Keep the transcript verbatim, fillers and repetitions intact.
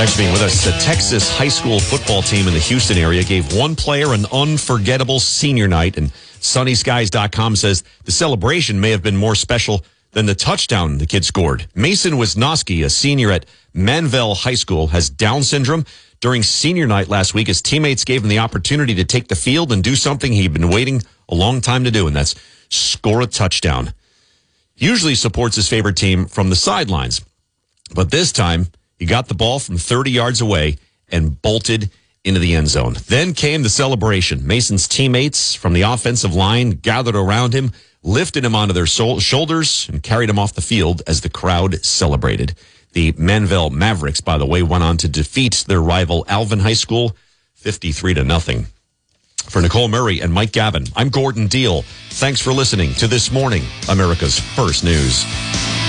Thanks for being with us. The Texas high school football team in the Houston area gave one player an unforgettable senior night, and sunny skies dot com says the celebration may have been more special than the touchdown the kid scored. Mason Wisnowski, a senior at Manvel High School, has Down syndrome. During senior night last week, his teammates gave him the opportunity to take the field and do something he'd been waiting a long time to do, and that's score a touchdown. He usually supports his favorite team from the sidelines, but this time he got the ball from thirty yards away and bolted into the end zone. Then came the celebration. Mason's teammates from the offensive line gathered around him, lifted him onto their so- shoulders, and carried him off the field as the crowd celebrated. The Manvel Mavericks, by the way, went on to defeat their rival Alvin High School fifty-three to nothing. For Nicole Murray and Mike Gavin, I'm Gordon Deal. Thanks for listening to This Morning, America's First News.